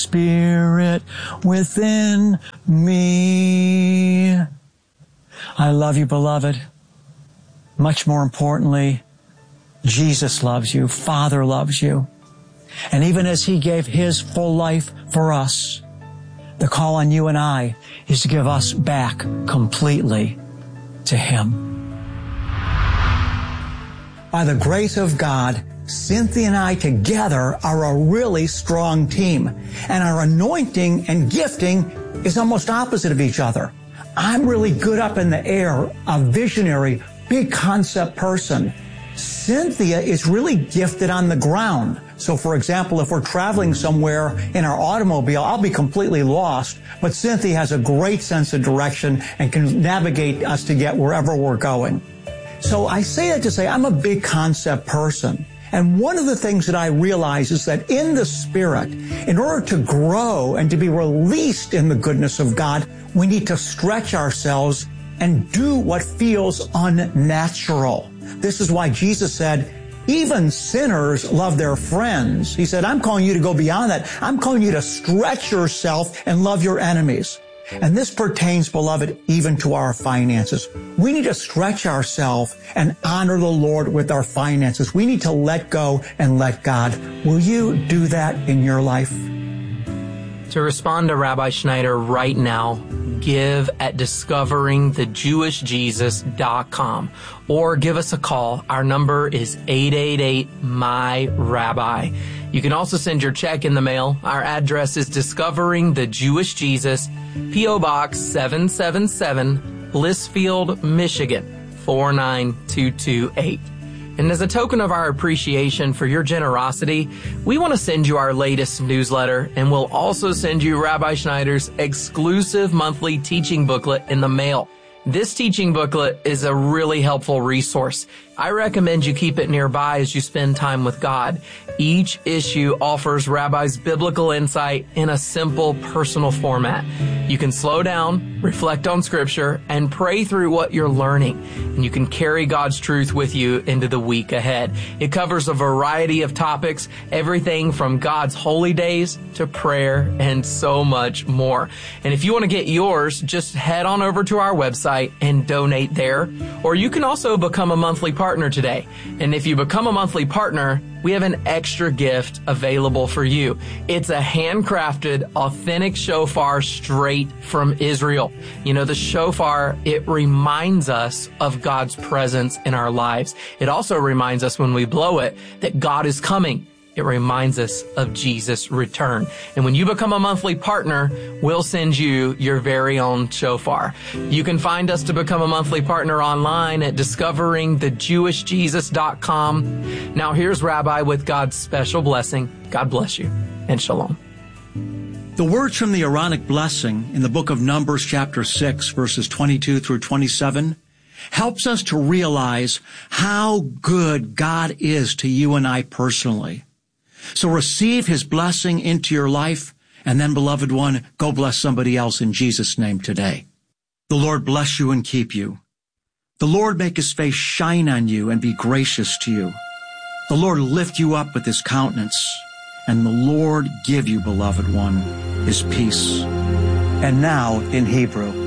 Spirit within me. I love you, beloved. Much more importantly, Jesus loves you. Father loves you. And even as He gave His full life for us, the call on you and I is to give us back completely to Him. By the grace of God, Cynthia and I together are a really strong team, and our anointing and gifting is almost opposite of each other. I'm really good up in the air, a visionary, big concept person. Cynthia is really gifted on the ground. So for example, if we're traveling somewhere in our automobile, I'll be completely lost, but Cynthia has a great sense of direction and can navigate us to get wherever we're going. So I say that to say I'm a big concept person. And one of the things that I realize is that in the Spirit, in order to grow and to be released in the goodness of God, we need to stretch ourselves and do what feels unnatural. This is why Jesus said, even sinners love their friends. He said, I'm calling you to go beyond that. I'm calling you to stretch yourself and love your enemies. And this pertains, beloved, even to our finances. We need to stretch ourselves and honor the Lord with our finances. We need to let go and let God. Will you do that in your life? To respond to Rabbi Schneider right now, give at discoveringthejewishjesus.com or give us a call. Our number is 888-MY-RABBI. You can also send your check in the mail. Our address is Discovering the Jewish Jesus, P.O. Box 777, Blissfield, Michigan, 49228. And as a token of our appreciation for your generosity, we want to send you our latest newsletter, and we'll also send you Rabbi Schneider's exclusive monthly teaching booklet in the mail. This teaching booklet is a really helpful resource. I recommend you keep it nearby as you spend time with God. Each issue offers Rabbi's biblical insight in a simple, personal format. You can slow down, reflect on Scripture, and pray through what you're learning. And you can carry God's truth with you into the week ahead. It covers a variety of topics, everything from God's holy days to prayer and so much more. And if you want to get yours, just head on over to our website and donate there. Or you can also become a monthly partner today. And if you become a monthly partner, we have an extra gift available for you. It's a handcrafted, authentic shofar straight from Israel. You know, the shofar, it reminds us of God's presence in our lives. It also reminds us when we blow it that God is coming. It reminds us of Jesus' return. And when you become a monthly partner, we'll send you your very own shofar. You can find us to become a monthly partner online at discoveringthejewishjesus.com. Now here's Rabbi with God's special blessing. God bless you and shalom. The words from the Aaronic blessing in the book of Numbers chapter 6, verses 22 through 27, helps us to realize how good God is to you and I personally. So receive His blessing into your life, and then, beloved one, go bless somebody else in Jesus' name today. The Lord bless you and keep you. The Lord make His face shine on you and be gracious to you. The Lord lift you up with His countenance, and the Lord give you, beloved one, His peace. And now, in Hebrew,